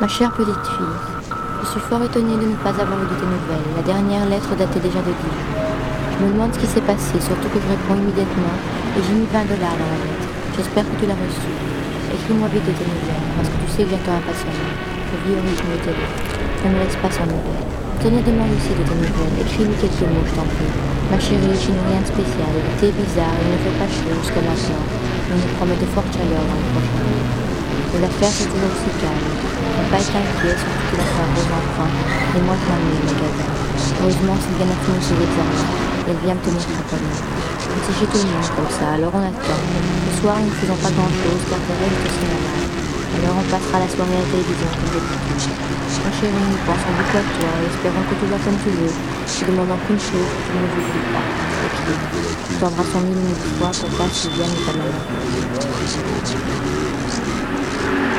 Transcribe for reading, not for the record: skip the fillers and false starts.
Ma chère petite fille, je suis fort étonnée de ne pas avoir eu de tes nouvelles. La dernière lettre datait déjà de Dijon. Je me demande ce qui s'est passé, surtout que je réponds immédiatement et j'ai mis $20 dans la lettre. J'espère que tu l'as reçue. Écris-moi vite de tes nouvelles, parce que tu sais que j'attends impatiemment. Je vis au rythme de tes lettres. Ne me laisse pas sans nouvelles. Tania demande aussi de tes nouvelles. Écris-lui quelques mots, je t'en prie. Ma chérie, je n'ai rien de spécial. L'été est bizarre, il ne fait pas chaud jusqu'à maintenant. On nous promet de fortes chaleurs dans les prochains jours. Mais l'affaire c'est toujours aussi calme. Papa est inquiet, surtout qu'il a fait un gros emprunt. Et moi je m'ennuie au magasin. Heureusement, Sylviane a fini ses examens. Et elle vient me tenir compagnie. On s'est chez tout le monde comme ça, alors on attend. Ce soir, nous ne faisons pas grand-chose car Thérèse est aussi malade. Alors on passera la soirée à la télévision comme d'habitude. Ma chérie, nous pensons beaucoup à toi et espérons que tout va comme tu veux. Te demandant qu'une chose, que tu ne nous oublies pas. Écris. Nous t'embrassons mille fois pour ta Sylviane et ta maman.